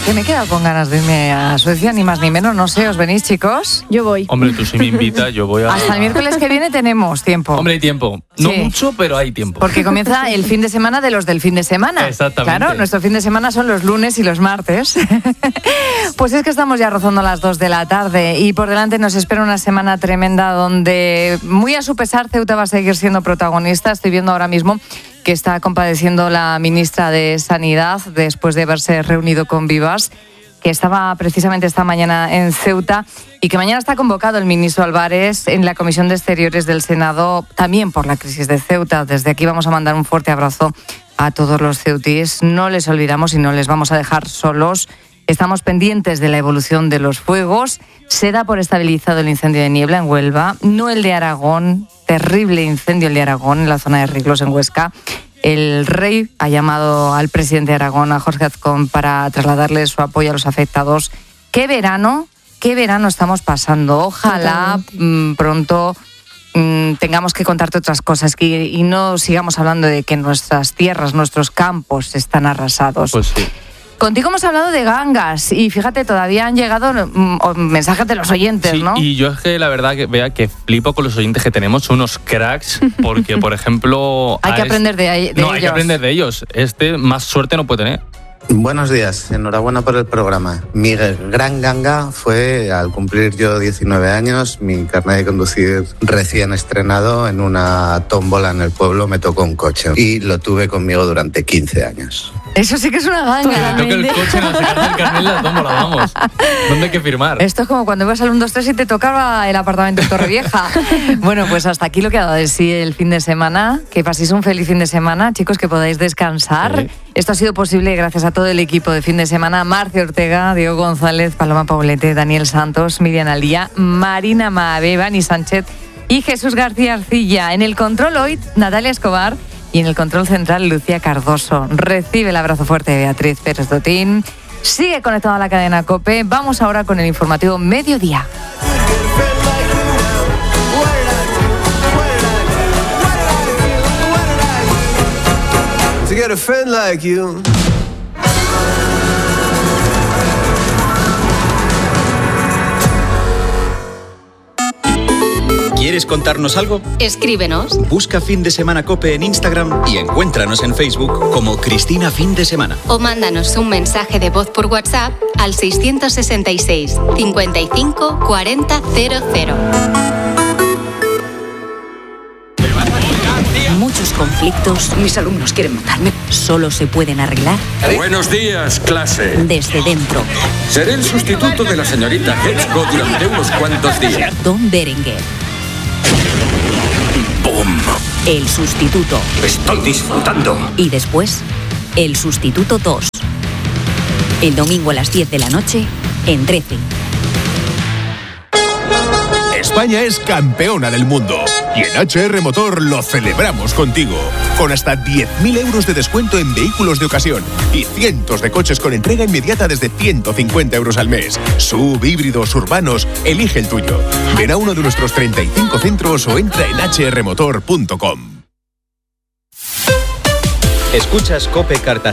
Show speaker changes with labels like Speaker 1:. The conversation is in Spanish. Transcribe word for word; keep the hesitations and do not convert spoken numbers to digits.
Speaker 1: que me he quedado con ganas de irme a Suecia, ni más ni menos, no sé, ¿os venís, chicos?
Speaker 2: Yo voy.
Speaker 3: Hombre, tú si me invitas, yo voy a...
Speaker 1: Hasta el miércoles que viene tenemos tiempo.
Speaker 3: Hombre, hay tiempo. No
Speaker 1: Sí.
Speaker 3: mucho, pero hay tiempo.
Speaker 1: Porque comienza el fin de semana de los del fin de semana.
Speaker 3: Exactamente.
Speaker 1: Claro, nuestro fin de semana son los lunes y los martes. Pues es que estamos ya rozando las dos de la tarde y por delante nos espera una semana tremenda donde, muy a su pesar, Ceuta va a seguir siendo protagonista. Estoy viendo ahora mismo que está compadeciendo la ministra de Sanidad después de haberse reunido con Vivas, que estaba precisamente esta mañana en Ceuta y que mañana está convocado el ministro Álvarez en la Comisión de Exteriores del Senado, también por la crisis de Ceuta. Desde aquí vamos a mandar un fuerte abrazo a todos los ceutíes. No les olvidamos y no les vamos a dejar solos. Estamos pendientes de la evolución de los fuegos. Se da por estabilizado el incendio de Niebla en Huelva, no el de Aragón, terrible incendio el de Aragón en la zona de Riglos en Huesca. El rey ha llamado al presidente de Aragón, a Jorge Azcón, para trasladarle su apoyo a los afectados. ¿Qué verano, qué verano estamos pasando? Ojalá mmm, pronto mmm, tengamos que contarte otras cosas que, y no sigamos hablando de que nuestras tierras, nuestros campos están arrasados.
Speaker 3: Pues sí.
Speaker 1: Contigo hemos hablado de gangas y fíjate, todavía han llegado mm, mensajes de los oyentes,
Speaker 3: Sí,
Speaker 1: ¿no?
Speaker 3: y yo es que la verdad que vea que flipo con los oyentes que tenemos, son unos cracks, porque por ejemplo...
Speaker 1: Hay que
Speaker 3: es-
Speaker 1: aprender de, de
Speaker 3: no,
Speaker 1: ellos.
Speaker 3: hay que aprender de ellos. Este más suerte no puede tener.
Speaker 4: Buenos días, enhorabuena por el programa. Mi gran ganga fue al cumplir yo diecinueve años, mi carnet de conducir recién estrenado, en una tómbola en el pueblo me tocó un coche y lo tuve conmigo durante quince años.
Speaker 1: Eso sí que es una ganga.
Speaker 3: Creo que el coche no sacarte el carnet la tómbola, vamos. ¿Dónde hay que firmar?
Speaker 1: Esto es como cuando ibas al uno dos tres y te tocaba el apartamento en Torrevieja. Bueno, pues hasta aquí lo que ha dado de sí el fin de semana. Que paséis un feliz fin de semana, chicos, que podáis descansar.
Speaker 3: Sí.
Speaker 1: Esto ha sido posible gracias a todo el equipo de fin de semana. Marcio Ortega, Diego González, Paloma Paulete, Daniel Santos, Miriam Alía, Marina Mabe, Bani Sánchez y Jesús García Arcilla. En el control hoy, Natalia Escobar. Y en el control central, Lucía Cardoso. Recibe el abrazo fuerte de Beatriz Pérez Dotín. Sigue conectado a la cadena COPE. Vamos ahora con el informativo Mediodía.
Speaker 5: To get a friend like you.
Speaker 6: ¿Quieres contarnos algo?
Speaker 7: Escríbenos.
Speaker 6: Busca Fin de Semana COPE en Instagram y encuéntranos en Facebook como Cristina Fin de Semana.
Speaker 7: O mándanos un mensaje de voz por WhatsApp al seiscientos sesenta y seis, cincuenta y cinco, cuarenta, cero cero.
Speaker 8: Muchos conflictos, mis alumnos quieren matarme, solo se pueden arreglar
Speaker 9: Buenos días, clase.
Speaker 8: desde dentro.
Speaker 9: Seré el sustituto de la señorita Hedgecock durante unos cuantos días.
Speaker 8: Don Berenguer,
Speaker 9: ¡Bum!
Speaker 8: el sustituto.
Speaker 9: Estoy disfrutando.
Speaker 8: Y después, el sustituto dos. El domingo a las diez de la noche, en trece.
Speaker 10: España es campeona del mundo y en H R Motor lo celebramos contigo. Con hasta diez mil euros de descuento en vehículos de ocasión y cientos de coches con entrega inmediata desde ciento cincuenta euros al mes. Sub, híbridos, urbanos, elige el tuyo. Ven a uno de nuestros treinta y cinco centros o entra en h r motor punto com.
Speaker 6: Escuchas COPE Cartagena.